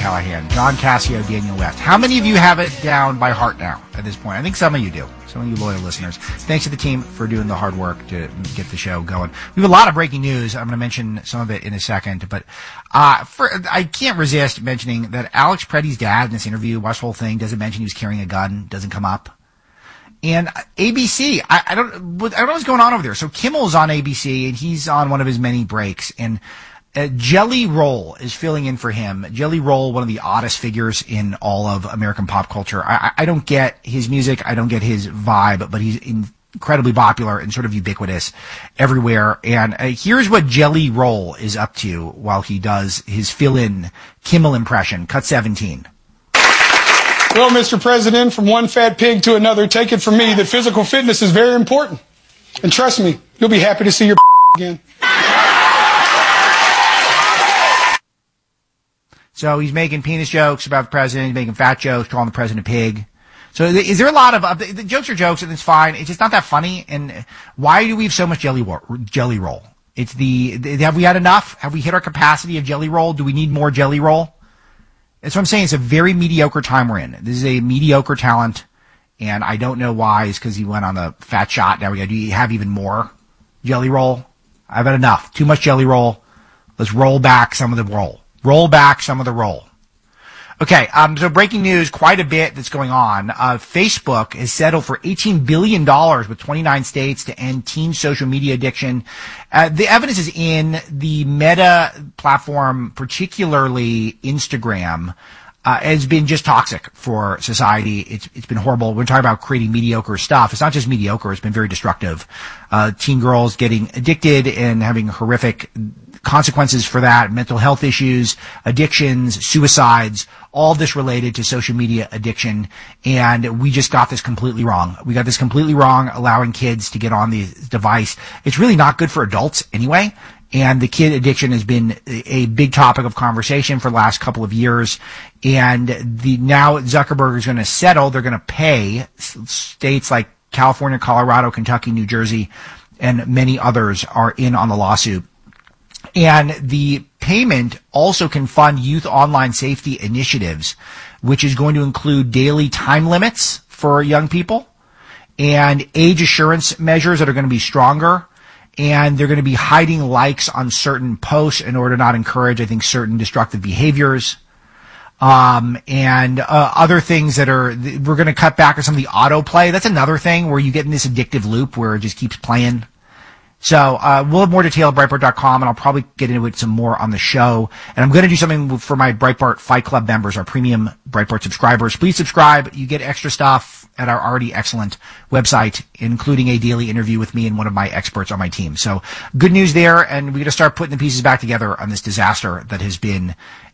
Callahan, John Cassio, Daniel West. How many of you have it down by heart now at this point? I think some of you do. Some of you loyal listeners. Thanks to the team for doing the hard work to get the show going. We have a lot of breaking news. I'm going to mention some of it in a second, but I can't resist mentioning that Alex Preddy's dad in this interview, watched the whole thing, doesn't mention he was carrying a gun, doesn't come up. And ABC, I don't know what's going on over there. So Kimmel's on ABC, and he's on one of his many breaks, and Jelly Roll is filling in for him. Jelly Roll, one of the oddest figures in all of American pop culture. I don't get his music. I don't get his vibe, but he's incredibly popular and sort of ubiquitous everywhere. And here's what Jelly Roll is up to while he does his fill-in Kimmel impression. Cut 17. Well, Mr. President, from one fat pig to another, take it from me that physical fitness is very important. And trust me, you'll be happy to see your again. So he's making penis jokes about the president. He's making fat jokes, calling the president a pig. So is there a lot of the jokes are jokes, and it's fine. It's just not that funny. And why do we have so much Jelly Roll? It's have we had enough? Have we hit our capacity of Jelly Roll? Do we need more Jelly Roll? That's what I'm saying. It's a very mediocre time we're in. This is a mediocre talent, and I don't know why. It's because he went on the fat shot. Now we got to have even more Jelly Roll. I've had enough. Too much Jelly Roll. Let's roll back some of the roll. Roll back some of the roll. Okay, so breaking news, quite a bit that's going on. Facebook has settled for $18 billion with 29 states to end teen social media addiction. The evidence is in the Meta platform, particularly Instagram, has been just toxic for society. It's been horrible. We're talking about creating mediocre stuff. It's not just mediocre. It's been very destructive. Teen girls getting addicted and having horrific consequences for that, mental health issues, addictions, suicides, all this related to social media addiction. And we just got this completely wrong. We got this completely wrong, allowing kids to get on the device. It's really not good for adults anyway. And the kid addiction has been a big topic of conversation for the last couple of years. And now Zuckerberg is going to settle. They're going to pay states like California, Colorado, Kentucky, New Jersey, and many others are in on the lawsuit. And the payment also can fund youth online safety initiatives, which is going to include daily time limits for young people and age assurance measures that are going to be stronger. And they're going to be hiding likes on certain posts in order to not encourage, I think, certain destructive behaviors. And other things that we're going to cut back on some of the autoplay. That's another thing where you get in this addictive loop where it just keeps playing. So we'll have more detail at Breitbart.com, and I'll probably get into it some more on the show. And I'm going to do something for my Breitbart Fight Club members, our premium Breitbart subscribers. Please subscribe. You get extra stuff at our already excellent website, including a daily interview with me and one of my experts on my team. So good news there, and we're going to start putting the pieces back together on this disaster that has been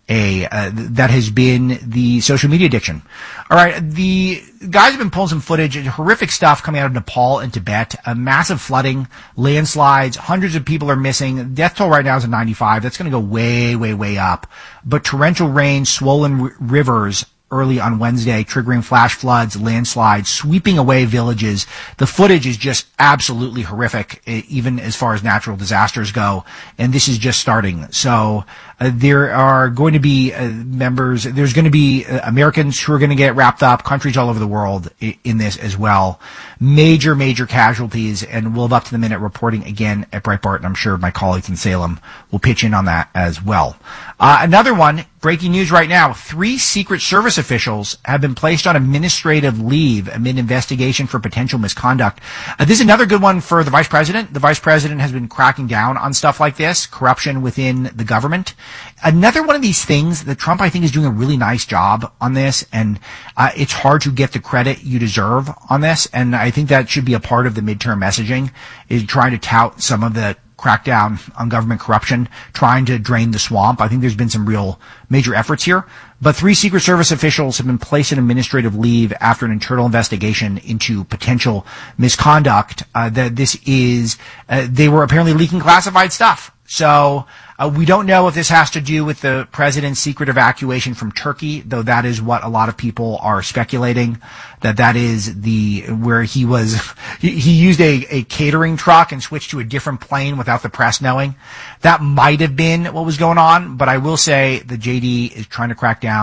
the social media addiction. All right, the guys have been pulling some footage, horrific stuff coming out of Nepal and Tibet, massive flooding, landslides, hundreds of people are missing. Death toll right now is at 95. That's going to go way, way, way up. But torrential rain, swollen rivers early on Wednesday, triggering flash floods, landslides, sweeping away villages. The footage is just absolutely horrific, even as far as natural disasters go. And this is just starting. So there are going to be there's going to be Americans who are going to get wrapped up, countries all over the world in this as well. Major, major casualties, and we'll have up to the minute reporting again at Breitbart, and I'm sure my colleagues in Salem will pitch in on that as well. Another one, breaking news right now, 3 Secret Service officials have been placed on administrative leave amid investigation for potential misconduct. This is another good one for the vice president. The vice president has been cracking down on stuff like this, corruption within the government. Another one of these things that Trump, I think, is doing a really nice job on this, and it's hard to get the credit you deserve on this, and I think that should be a part of the midterm messaging, is trying to tout some of the crackdown on government corruption, trying to drain the swamp. I think there's been some real major efforts here. But 3 Secret Service officials have been placed on administrative leave after an internal investigation into potential misconduct. They were apparently leaking classified stuff. So we don't know if this has to do with the president's secret evacuation from Turkey, though that is what a lot of people are speculating, that is where he used a catering truck and switched to a different plane without the press knowing. That might have been what was going on, but I will say the JD is trying to crack down